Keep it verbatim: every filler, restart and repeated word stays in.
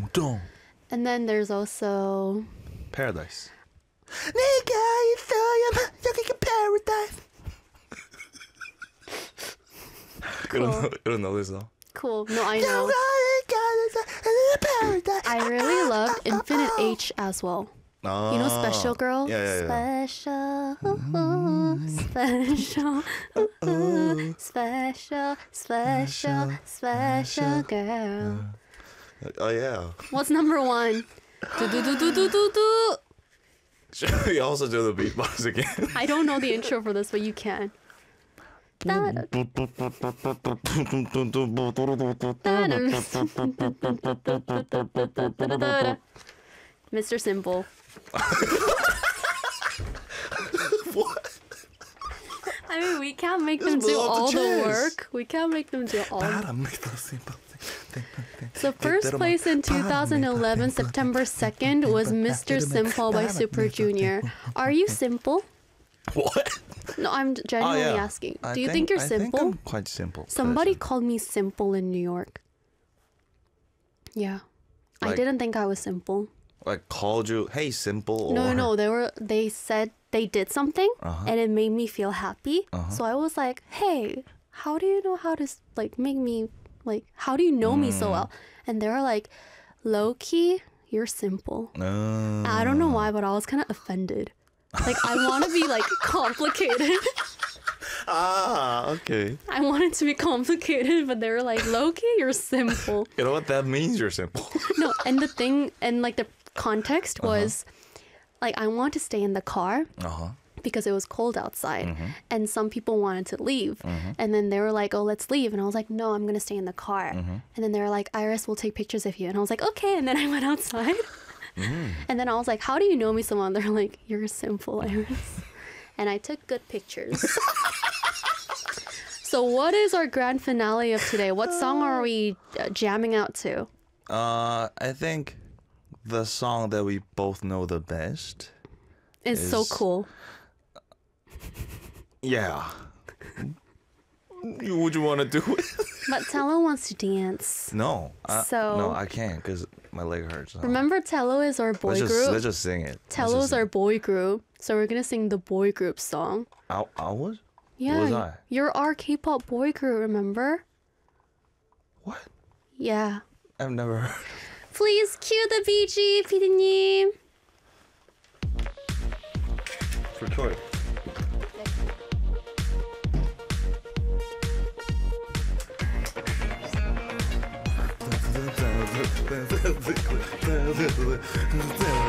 Don't. And then there's also Paradise. 내가 있어야만 여기가 paradise. 이런 이런 노래서. cool. No, I know. paradise. I really loved Infinite H as well. 아. You know Special Girl? Yeah, yeah, yeah. Special, special, special, special, special girl. Oh yeah. What's number one? Do do do do do do do. Should we also do the beatbox again? I don't know the intro for this, but you can. Da- Mister Simple. What? I mean, we can't make them Just do blow up the all the chairs. work. We can't make them do all. Gotta make those simple things. So first place in two thousand eleven, September second, was Mister Simple by Super Junior. Are you simple? What? No, I'm genuinely Oh, yeah. asking. I Do you think, you're I simple? think I'm quite simple. Somebody person. called me simple in New York. Yeah. I Like- didn't think I was simple. like called you, hey, simple. No, or, no, they were they said they did something Uh-huh. and it made me feel happy. Uh-huh. So I was like, "Hey, how do you know how to s- like make me like how do you know me Mm. so well?" And they were like, "Low key, you're simple." Uh, I don't know why, but I was kind of offended. Like I want to be like complicated. Ah, okay. I wanted to be complicated, but they were like, "Low key, you're simple." You know what that means? You're simple. No, and the thing and like the context was like I want to stay in the car Uh huh. because it was cold outside Mm-hmm. and some people wanted to leave and then they were like, "Oh, let's leave." And I was like, "No, I'm gonna stay in the car." Mm-hmm. And then they were like, "Iris, we'll take pictures of you." And I was like, "Okay." And then I went outside Mm. and then I was like, "How do you know me so well?" And they're like, "You're simple, Iris." And I took good pictures. So what is our grand finale of today? What song are we uh, jamming out to? Uh, I think the song that we both know the best. It's so Is- cool. Yeah. Would you want to do it? But Tello wants to dance. No. I, So- no, I can't because my leg hurts. now. Remember, Tello is our boy let's just, group. Let's just sing it. Let's Tello's just our sing boy group, so we're gonna sing the boy group song. it. I, I was? Yeah, was I? you're our K-pop boy group. Remember? What? Yeah. I've never heard. Please cue the B G, 피디님. Record.